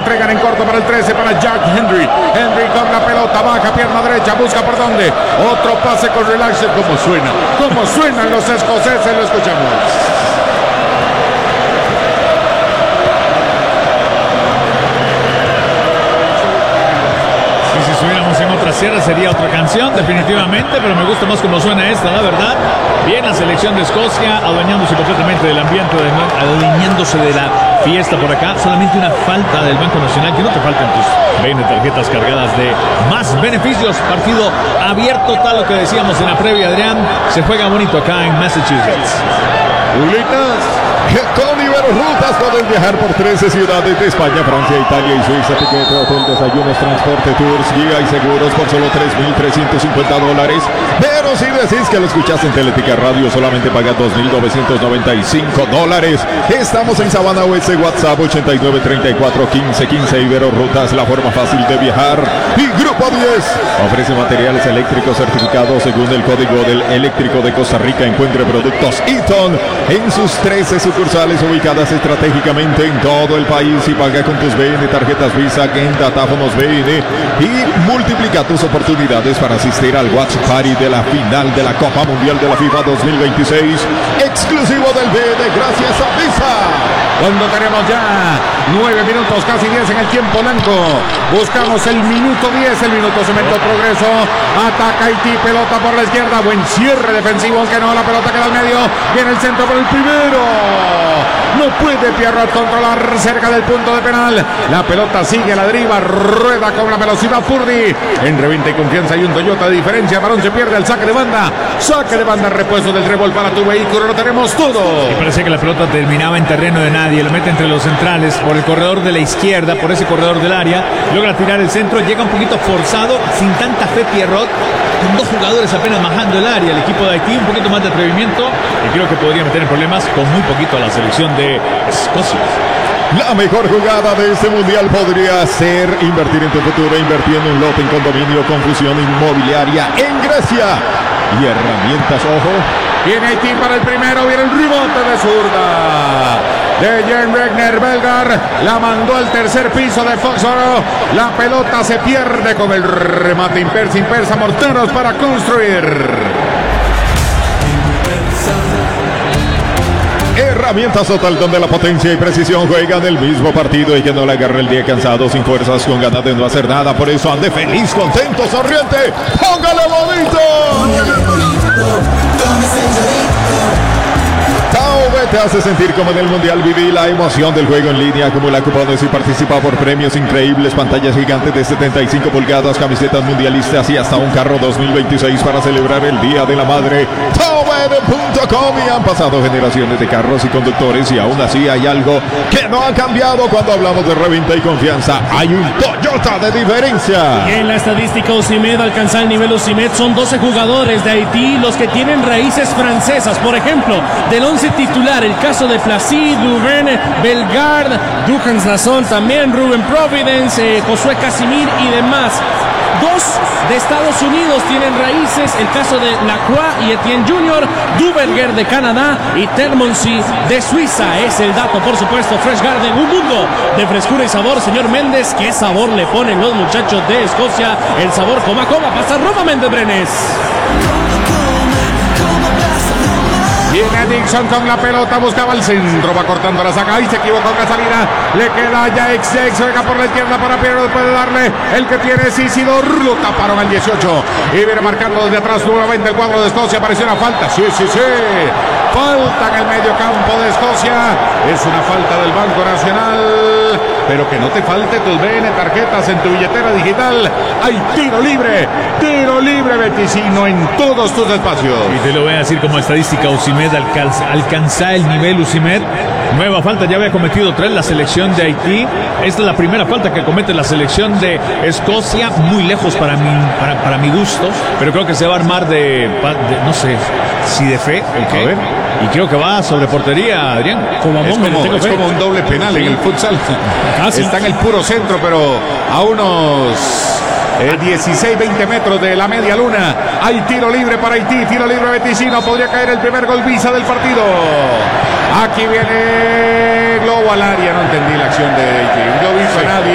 entregan en corto para el 13, para Jack Henry. Henry con la pelota, baja, pierna derecha, busca por dónde. Otro pase con relax. ¿Cómo suenan los escoceses? Lo escuchamos. Sierra sería otra canción, definitivamente, pero me gusta más cómo suena esta, la verdad. Bien la selección de Escocia, adueñándose completamente del ambiente, adueñándose de la fiesta por acá. Solamente una falta del Banco Nacional, que no te falten tus 20 tarjetas cargadas de más beneficios. Partido abierto, tal lo que decíamos en la previa, Adrián. Se juega bonito acá en Massachusetts. Con Iberrutas pueden viajar por 13 ciudades de España, Francia, Italia y Suiza. Tiquete, hotel, desayunos, transporte, tours, guía y seguros por solo $3,350. Pero si decís que lo escuchas en Teletica Radio, solamente pagas $2,995. Estamos en Sabana Oeste, WhatsApp 89341515. Iberrutas, la forma fácil de viajar. Y Grupo 10 ofrece materiales eléctricos certificados según el Código del Eléctrico de Costa Rica. Encuentre productos Eaton en sus 13 sucursales ubicadas estratégicamente en todo el país y paga con tus BN, tarjetas Visa, en datáfonos BN y multiplica tus oportunidades para asistir al Watch Party de la final de la Copa Mundial de la FIFA 2026, exclusivo del BN gracias a Visa. Cuando tenemos ya 9 minutos, casi 10 en el tiempo blanco, buscamos el minuto 10, el minuto cemento progreso, ataca Haití, pelota por la izquierda, buen cierre defensivo, aunque no, la pelota queda al medio, viene el centro por el primero, no puede Pierrot controlar cerca del punto de penal, la pelota sigue a la deriva, rueda con la velocidad Purdy, en reventa y confianza hay un Toyota de diferencia, varón se pierde el saque de banda, repuesto del trébol para tu vehículo, lo tenemos todo. Y parecía que la pelota terminaba en terreno de nadie, lo mete entre los centrales, por el corredor de la izquierda, por ese corredor del área, logra tirar el centro, llega un poquito forzado, sin tanta fe Pierrot, con dos jugadores apenas bajando el área, el equipo de Haití, un poquito más de atrevimiento, y creo que podría meter en problemas con muy poquito a la selección de Escocia. La mejor jugada de este mundial podría ser invertir en tu futuro, invirtiendo en un lote en condominio con fusión inmobiliaria en Grecia. Y herramientas, ojo. Viene Haití para el primero, viene el rebote de zurda de Jen Regner. Belgar la mandó al tercer piso de Foxborough. La pelota se pierde con el remate Impersa morteros para construir. Herramientas Total, donde la potencia y precisión juegan el mismo partido y que no le agarre el día cansado, sin fuerzas, con ganas de no hacer nada. Por eso ande feliz, contento, sonriente. ¡Póngale bonito! TAOB te hace sentir como en el Mundial. Viví la emoción del juego en línea. Acumula cupones y participa por premios increíbles. Pantallas gigantes de 75 pulgadas, camisetas mundialistas y hasta un carro 2026 para celebrar el Día de la Madre. TAOB.com. Y han pasado generaciones de carros y conductores y aún así hay algo que no ha cambiado cuando hablamos de reventa y confianza. Hay un Toyota de diferencia. Y en la estadística Osimhen alcanza el nivel Osimhen. Son 12 jugadores de Haití los que tienen raíces francesas. Por ejemplo, del 11 titular, el caso de Placide, Duverne, Bellegarde, Duhans Nasson, también Ruben Providence, Josué Casimir y demás. 2 de Estados Unidos tienen raíces, el caso de Lacroix y Etienne Jr., Duverger de Canadá y Termoncy de Suiza. Es el dato, por supuesto, Fresh Garden, un mundo de frescura y sabor. Señor Méndez, ¿qué sabor le ponen los muchachos de Escocia? El sabor coma, pasa Roma Méndez Brenes. Viene Dixon con la pelota, buscaba el centro, va cortando la saca y se equivocó en la salida. Le queda ya Jax, juega por la izquierda para Pierrot, puede darle el que tiene Isidor, lo taparon al 18 y viene marcando desde atrás nuevamente el cuadro de Escocia. Apareció una falta, sí. Falta en el medio campo de Escocia, es una falta del Banco Nacional, pero que no te falte tus BN tarjetas en tu billetera digital. Hay tiro libre Beticino en todos tus espacios. Y te lo voy a decir como estadística, Osimhen alcanza el nivel Osimhen. Nueva falta, ya había cometido 3 la selección de Haití. Esta es la primera falta que comete la selección de Escocia, muy lejos para mi gusto, pero creo que se va a armar de no sé si de fe o qué. Y creo que va sobre portería, Adrián. Es como un doble penal en el futsal. Está en el puro centro, pero a unos 16-20 metros de la media luna. Hay tiro libre para Haití, tiro libre Beticino. Podría caer el primer gol Visa del partido. Aquí viene globo al área. No entendí la acción de Haití. No vi a nadie.